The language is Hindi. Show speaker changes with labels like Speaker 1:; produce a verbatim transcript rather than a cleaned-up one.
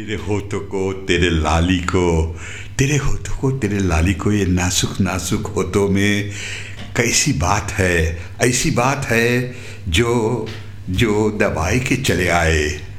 Speaker 1: तेरे होठों को तेरे लाली को तेरे होठों को तेरे लाली को ये नाजुक नाजुक होठों में कैसी बात है, ऐसी बात है जो जो दबाई के चले आए।